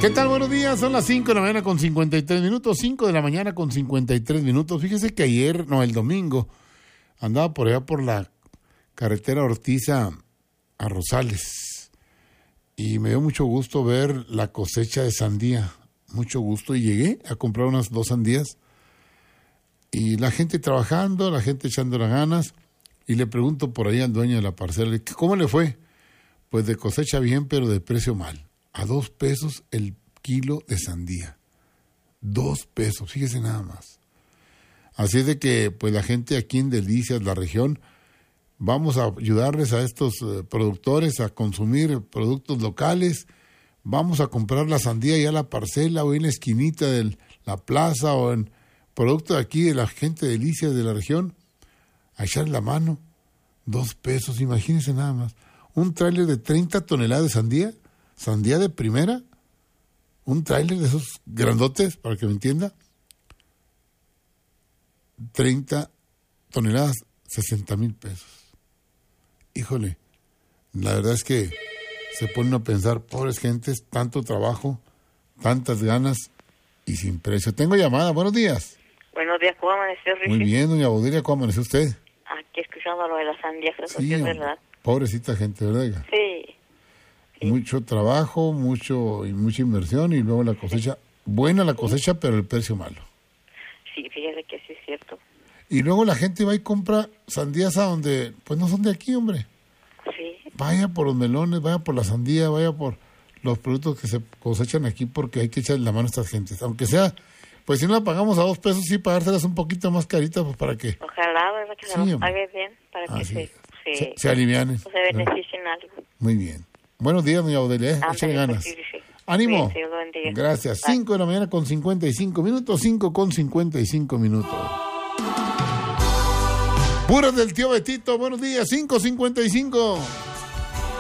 ¿Qué tal? Buenos días, son las 5 de la mañana con 53 minutos, 5 de la mañana con 53 minutos. Fíjese que el domingo, andaba por allá por la carretera Ortiz a Rosales y me dio mucho gusto ver la cosecha de sandía, mucho gusto, y llegué a comprar unas 2 sandías y la gente trabajando, la gente echando las ganas, y le pregunto por ahí al dueño de la parcela, ¿cómo le fue? Pues de cosecha bien, pero de precio mal. A 2 pesos el kilo de sandía. 2 pesos, fíjese nada más. Así es de que, pues la gente aquí en Delicias, la región, vamos a ayudarles a estos productores a consumir productos locales. Vamos a comprar la sandía ya a la parcela o en la esquinita de la plaza o en producto de aquí de la gente de Delicias de la región. A echar la mano. 2 pesos, imagínense nada más. Un tráiler de 30 toneladas de sandía. Sandía de primera, un tráiler de esos grandotes, para que me entienda, 30 toneladas, 60,000 pesos. Híjole, la verdad es que se ponen a pensar, pobres gentes, tanto trabajo, tantas ganas y sin precio. Tengo llamada, buenos días. Buenos días, ¿cómo amaneció, Richie? Muy bien, doña Baudilia, ¿cómo amaneció usted? Aquí escuchando lo de las sandías, eso sí es verdad. Pobrecita gente, ¿verdad? Sí. Mucho trabajo, mucha inversión y luego la cosecha, buena la cosecha, pero el precio malo. Sí, fíjese que sí es cierto. Y luego la gente va y compra sandías a donde, pues no son de aquí, hombre. Sí. Vaya por los melones, vaya por la sandía, vaya por los productos que se cosechan aquí, porque hay que echarle la mano a estas gentes. Aunque sea, pues si no la pagamos a 2 pesos, sí pagárselas un poquito más caritas, pues para que... Ojalá, ¿verdad? Que se nos pague bien, para que se alivianen. Se beneficien algo. Muy bien. Buenos días, doña Baudilia, échale ganas. Sí. ¡Ánimo! Sí, gracias. 5 de la mañana con 55 minutos, 5 con 55 minutos. Puras del tío Betito, buenos días, 5:55.